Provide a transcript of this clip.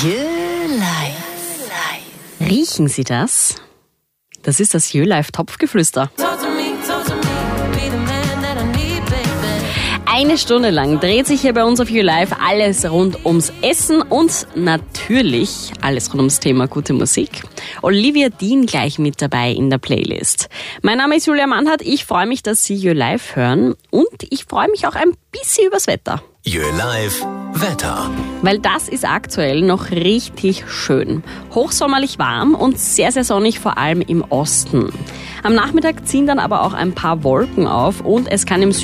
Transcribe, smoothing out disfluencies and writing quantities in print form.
Life. Riechen Sie das? Das ist das Life Topfgeflüster. Eine Stunde lang dreht sich hier bei uns auf Life alles rund ums Essen und natürlich alles rund ums Thema gute Musik. Olivia Dean gleich mit dabei in der Playlist. Mein Name ist Julia Mannhardt, ich freue mich, dass Sie Life hören und ich freue mich auch ein bisschen übers Wetter. Life Wetter. Weil das ist aktuell noch richtig schön. Hochsommerlich warm und sehr, sehr sonnig, vor allem im Osten. Am Nachmittag ziehen dann aber auch ein paar Wolken auf und es kann im